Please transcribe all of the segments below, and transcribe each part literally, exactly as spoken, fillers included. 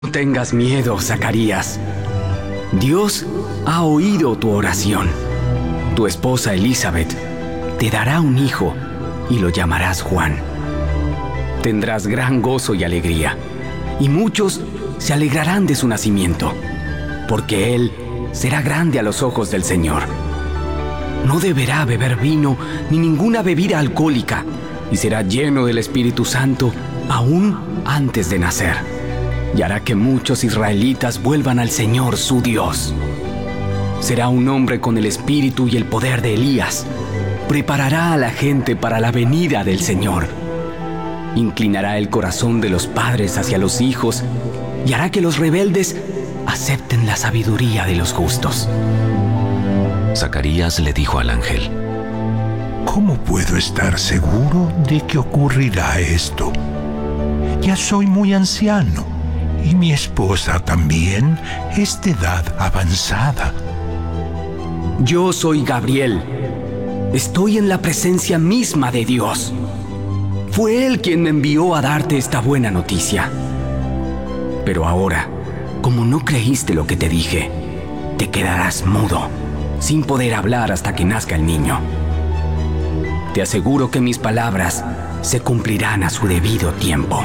No tengas miedo, Zacarías. Dios ha oído tu oración. Tu esposa Elizabeth te dará un hijo y lo llamarás Juan. Tendrás gran gozo y alegría, y muchos se alegrarán de su nacimiento, porque él será grande a los ojos del Señor. No deberá beber vino ni ninguna bebida alcohólica, y será lleno del Espíritu Santo aún antes de nacer. Y hará que muchos israelitas vuelvan al Señor su Dios. Será un hombre con el espíritu y el poder de Elías. Preparará a la gente para la venida del Señor. Inclinará el corazón de los padres hacia los hijos y hará que los rebeldes acepten la sabiduría de los justos. Zacarías le dijo al ángel: ¿Cómo puedo estar seguro de que ocurrirá esto? Ya soy muy anciano y mi esposa también es de edad avanzada. Yo soy Gabriel. Estoy en la presencia misma de Dios. Fue Él quien me envió a darte esta buena noticia. Pero ahora, como no creíste lo que te dije, te quedarás mudo, sin poder hablar hasta que nazca el niño. Te aseguro que mis palabras se cumplirán a su debido tiempo.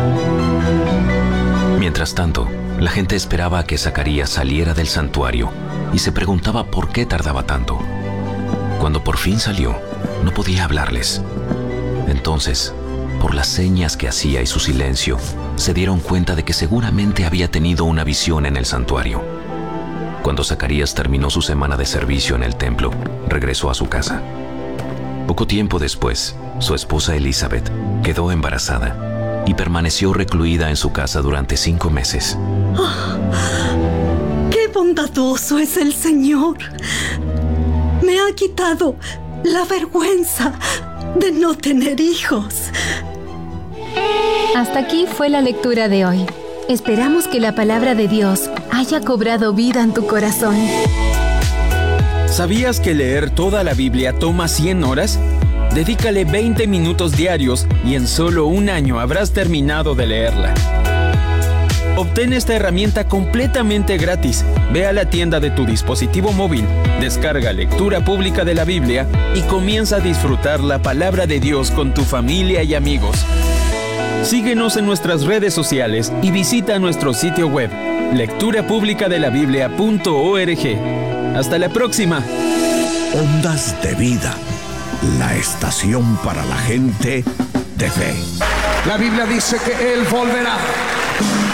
Mientras tanto, la gente esperaba a que Zacarías saliera del santuario y se preguntaba por qué tardaba tanto. Cuando por fin salió, no podía hablarles. Entonces, por las señas que hacía y su silencio, se dieron cuenta de que seguramente había tenido una visión en el santuario. Cuando Zacarías terminó su semana de servicio en el templo, regresó a su casa. Poco tiempo después, su esposa Elizabeth quedó embarazada y permaneció recluida en su casa durante cinco meses. Oh, ¡qué bondadoso es el Señor! Me ha quitado la vergüenza de no tener hijos. Hasta aquí fue la lectura de hoy. Esperamos que la palabra de Dios haya cobrado vida en tu corazón. ¿Sabías que leer toda la Biblia toma cien horas? Dedícale veinte minutos diarios y en solo un año habrás terminado de leerla. Obtén esta herramienta completamente gratis. Ve a la tienda de tu dispositivo móvil, descarga Lectura Pública de la Biblia y comienza a disfrutar la palabra de Dios con tu familia y amigos. Síguenos en nuestras redes sociales y visita nuestro sitio web, lectura pública de la biblia punto org. ¡Hasta la próxima! Ondas de Vida, la estación para la gente de fe. La Biblia dice que Él volverá.